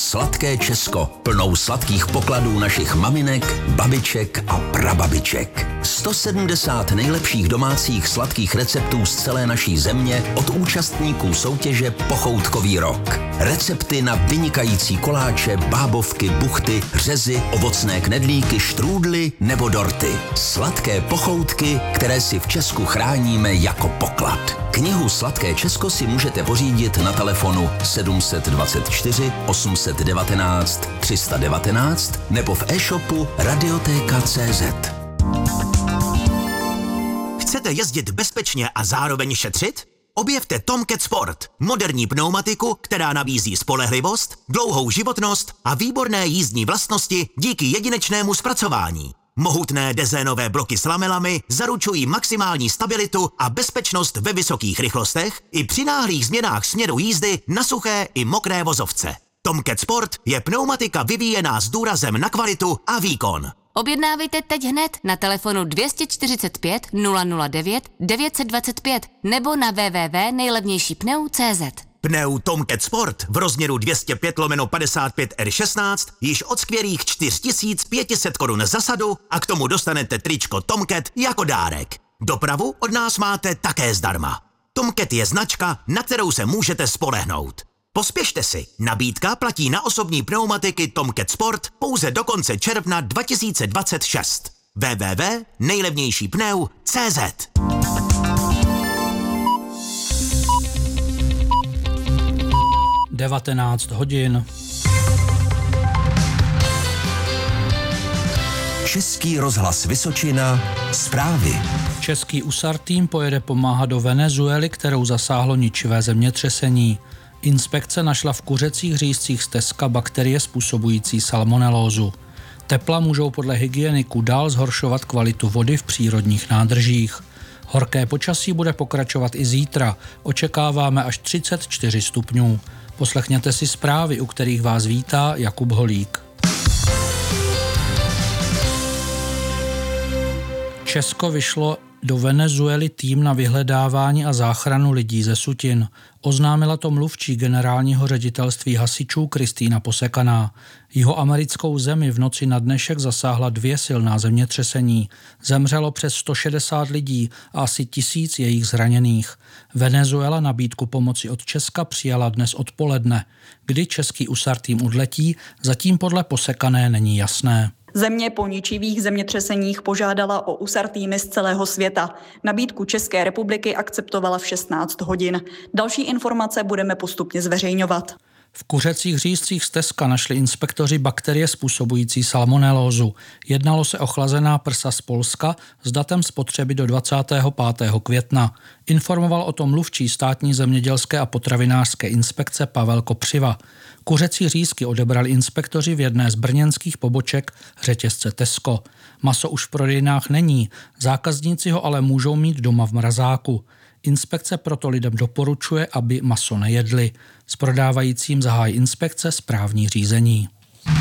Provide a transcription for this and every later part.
Sladké Česko, plnou sladkých pokladů našich maminek, babiček a prababiček. 170 nejlepších domácích sladkých receptů z celé naší země od účastníků soutěže Pochoutkový rok. Recepty na vynikající koláče, bábovky, buchty, řezy, ovocné knedlíky, štrůdly nebo dorty. Sladké pochoutky, které si v Česku chráníme jako poklad. Knihu Sladké Česko si můžete pořídit na telefonu 724 819 319 nebo v e-shopu Radioteka.cz. Chcete jezdit bezpečně a zároveň šetřit? Objevte Tomcat Sport, moderní pneumatiku, která nabízí spolehlivost, dlouhou životnost a výborné jízdní vlastnosti díky jedinečnému zpracování. Mohutné dezénové bloky s lamelami zaručují maximální stabilitu a bezpečnost ve vysokých rychlostech i při náhlých změnách směru jízdy na suché i mokré vozovce. Tomcat Sport je pneumatika vyvíjená s důrazem na kvalitu a výkon. Objednávejte teď hned na telefonu 245 009 925 nebo na www.nejlevnějšípneu.cz. Pneu Tomcat Sport v rozměru 205/55 R16 již od skvělých 4500 korun za sadu a k tomu dostanete tričko Tomcat jako dárek. Dopravu od nás máte také zdarma. Tomcat je značka, na kterou se můžete spolehnout. Pospěšte si, nabídka platí na osobní pneumatiky Tomcat Sport pouze do konce června 2026. www.nejlevnějšípneu.cz. 19 hodin. Český rozhlas Vysočina, zprávy. Český USAR tým pojede pomáhat do Venezuely, kterou zasáhlo ničivé zemětřesení. Inspekce našla v kuřecích řízcích z Teska bakterie způsobující salmonelózu. Tepla můžou podle hygieniků dál zhoršovat kvalitu vody v přírodních nádržích. Horké počasí bude pokračovat i zítra. Očekáváme až 34 stupňů. Poslechněte si zprávy, u kterých vás vítá Jakub Holík. Česko vyšlo do Venezuely tým na vyhledávání a záchranu lidí ze sutin. Oznámila to mluvčí generálního ředitelství hasičů Kristýna Posekaná. Jihoamerickou zemi v noci na dnešek zasáhla 2 silná zemětřesení. Zemřelo přes 160 lidí a asi 1000 jejich zraněných. Venezuela nabídku pomoci od Česka přijala dnes odpoledne. Kdy český USAR tým odletí, zatím podle Posekané není jasné. Země po ničivých zemětřeseních požádala o USAR týmy z celého světa. Nabídku České republiky akceptovala v 16 hodin. Další informace budeme postupně zveřejňovat. V kuřecích řízcích z Teska našli inspektoři bakterie způsobující salmonelózu. Jednalo se o chlazená prsa z Polska s datem spotřeby do 25. května. Informoval o tom mluvčí státní zemědělské a potravinářské inspekce Pavel Kopřiva. Kuřecí řízky odebrali inspektoři v jedné z brněnských poboček řetězce Tesco. Maso už v prodejnách není, zákazníci ho ale můžou mít doma v mrazáku. Inspekce proto lidem doporučuje, aby maso nejedli. S prodávajícím zahájí inspekce správní řízení.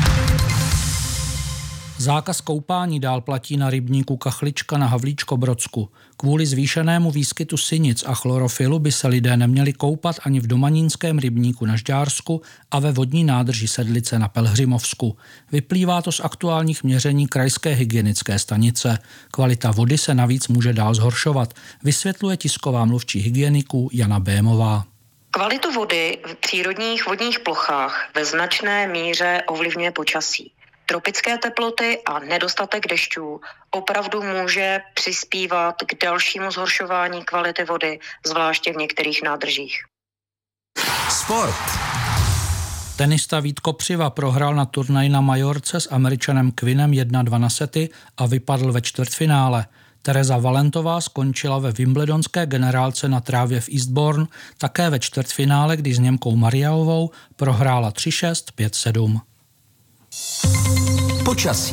Zákaz koupání dál platí na rybníku Kachlička na Havlíčkobrodsku. Kvůli zvýšenému výskytu sinic a chlorofilu by se lidé neměli koupat ani v domanínském rybníku na Žďársku a ve vodní nádrži Sedlice na Pelhřimovsku. Vyplývá to z aktuálních měření krajské hygienické stanice. Kvalita vody se navíc může dál zhoršovat, vysvětluje tisková mluvčí hygieniků Jana Bémová. Kvalitu vody v přírodních vodních plochách ve značné míře ovlivňuje počasí. Tropické teploty a nedostatek dešťů opravdu může přispívat k dalšímu zhoršování kvality vody, zvláště v některých nádržích. Sport. Tenista Vít Kopřiva prohrál na turnaji na Majorce s Američanem Quinnem 1-2 na sety a vypadl ve čtvrtfinále. Tereza Valentová skončila ve wimbledonské generálce na trávě v Eastbourne, také ve čtvrtfinále, když s Němkou Mariaovou prohrála 3-6, 5-7. Počasí.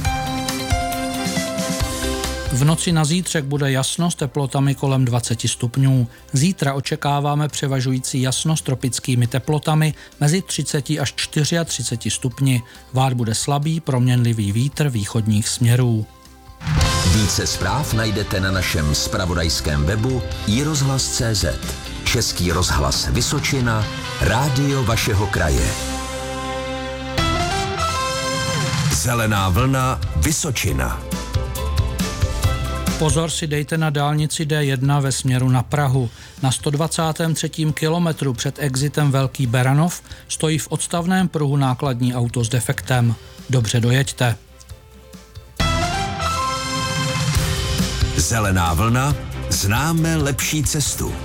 V noci na zítřek bude jasno s teplotami kolem 20 stupňů. Zítra očekáváme převažující jasno s tropickými teplotami mezi 30 až 34 stupni. Vát bude slabý, proměnlivý vítr východních směrů. Více zpráv najdete na našem zpravodajském webu iRozhlas.cz. Český rozhlas Vysočina, rádio vašeho kraje. Zelená vlna Vysočina. Pozor si dejte na dálnici D1 ve směru na Prahu. Na 123. kilometru před exitem Velký Beranov stojí v odstavném pruhu nákladní auto s defektem. Dobře dojeďte. Zelená vlna, známe lepší cestu.